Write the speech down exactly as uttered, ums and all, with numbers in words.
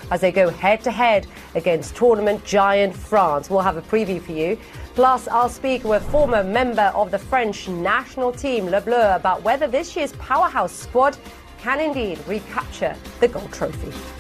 as they go head-to-head against tournament giant France. We'll have a preview for you. Plus, I'll speak with former member of the French national team, Le Bleu, about whether this year's powerhouse squad can indeed recapture the gold trophy.